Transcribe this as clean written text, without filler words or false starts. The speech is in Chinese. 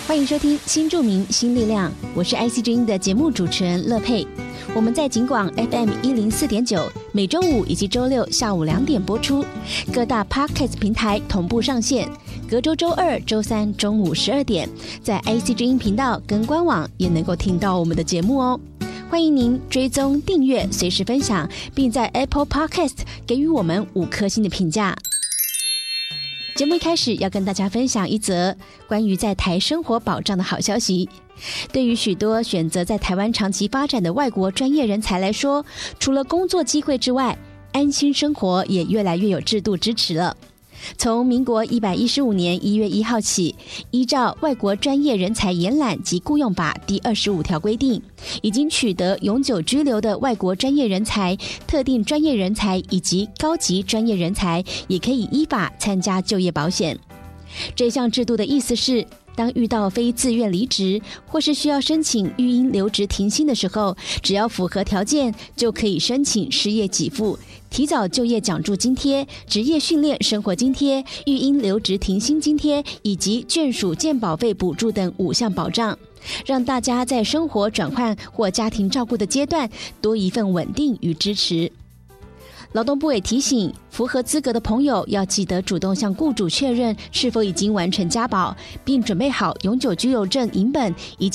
欢迎收听新著名新力量，我是 IC 之音的节目主持人乐佩。我们在警广 FM104.9 每周五以及周六下午2点播出，各大 Podcast 平台同步上线，隔周周二、周三中午12点，在 IC 之音频道跟官网也能够听到我们的节目哦。欢迎您追踪订阅，随时分享，并在 Apple Podcast 给予我们5颗星的评价。节目一开始要跟大家分享一则关于在台生活保障的好消息。对于许多选择在台湾长期发展的外国专业人才来说，除了工作机会之外，安心生活也越来越有制度支持了。从民国115年1月1号起，依照《外国专业人才延揽及雇用法》第25条规定，已经取得永久居留的外国专业人才、特定专业人才以及高级专业人才，也可以依法参加就业保险。这项制度的意思是，当遇到非自愿离职或是需要申请育婴留职停薪的时候，只要符合条件，就可以申请失业给付、提早就业奖助津贴、职业训练生活津贴、育婴留职停薪津贴以及眷属健保费补助等5项保障，让大家在生活转换或家庭照顾的阶段多一份稳定与支持。劳动部也提醒，符合资格的朋友要记得主动向雇主确认是否已经完成加保，并准备好永久居留证影本以及